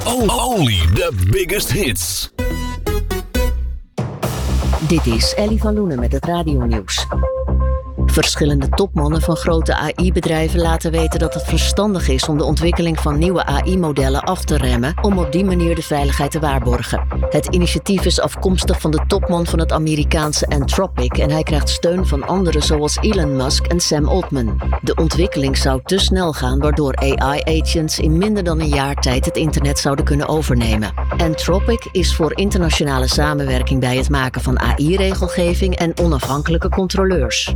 Only the biggest hits. Dit is Ellie van Loenen met het radionieuws. Verschillende topmannen van grote AI-bedrijven laten weten dat het verstandig is om de ontwikkeling van nieuwe AI-modellen af te remmen om op die manier de veiligheid te waarborgen. Het initiatief is afkomstig van de topman van het Amerikaanse Anthropic en hij krijgt steun van anderen zoals Elon Musk en Sam Altman. De ontwikkeling zou te snel gaan waardoor AI-agents in minder dan een jaar tijd het internet zouden kunnen overnemen. Anthropic is voor internationale samenwerking bij het maken van AI-regelgeving en onafhankelijke controleurs.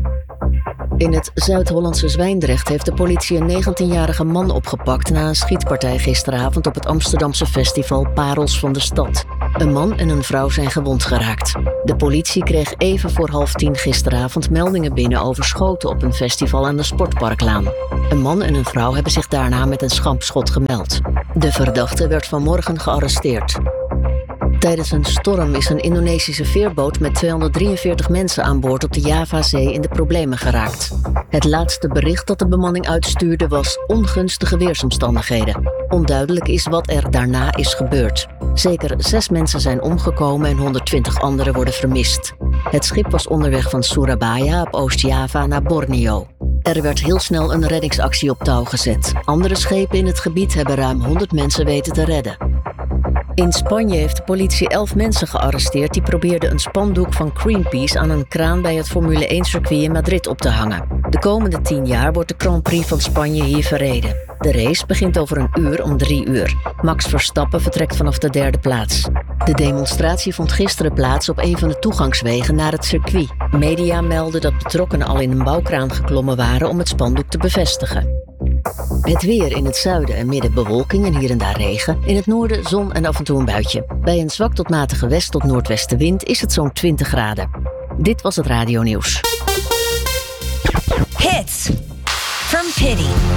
In het Zuid-Hollandse Zwijndrecht heeft de politie een 19-jarige man opgepakt na een schietpartij gisteravond op het Amsterdamse festival Parels van de Stad. Een man en een vrouw zijn gewond geraakt. De politie kreeg even voor 9:30 gisteravond meldingen binnen over schoten op een festival aan de Sportparklaan. Een man en een vrouw hebben zich daarna met een schampschot gemeld. De verdachte werd vanmorgen gearresteerd. Tijdens een storm is een Indonesische veerboot met 243 mensen aan boord op de Javazee in de problemen geraakt. Het laatste bericht dat de bemanning uitstuurde was ongunstige weersomstandigheden. Onduidelijk is wat er daarna is gebeurd. Zeker 6 mensen zijn omgekomen en 120 anderen worden vermist. Het schip was onderweg van Surabaya op Oost-Java naar Borneo. Er werd heel snel een reddingsactie op touw gezet. Andere schepen in het gebied hebben ruim 100 mensen weten te redden. In Spanje heeft de politie 11 mensen gearresteerd die probeerden een spandoek van Greenpeace aan een kraan bij het Formule 1-circuit in Madrid op te hangen. De komende 10 jaar wordt de Grand Prix van Spanje hier verreden. De race begint over een uur om 3 uur. Max Verstappen vertrekt vanaf de 3e plaats. De demonstratie vond gisteren plaats op een van de toegangswegen naar het circuit. Media melden dat betrokkenen al in een bouwkraan geklommen waren om het spandoek te bevestigen. Het weer: in het zuiden en midden bewolking en hier en daar regen. In het noorden zon en af en toe een buitje. Bij een zwak tot matige west- tot noordwestenwind is het zo'n 20 graden. Dit was het radionieuws. Hits from Pity.